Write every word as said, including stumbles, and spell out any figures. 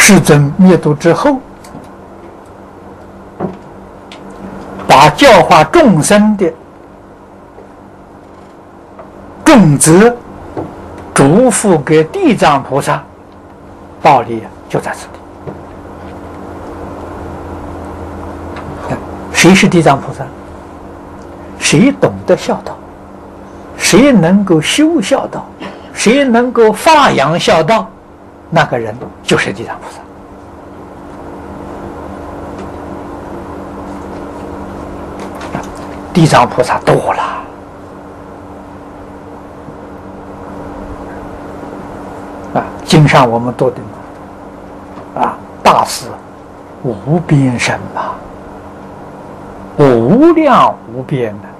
世尊灭度之后，把教化众生的重责嘱咐给地藏菩萨，道理就在这里。谁是地藏菩萨？谁懂得孝道，谁能够修孝道，谁能够发扬孝道，那个人就是地藏菩萨。地藏菩萨多了啊！经上我们读的啊，大事无边身嘛，无量无边的。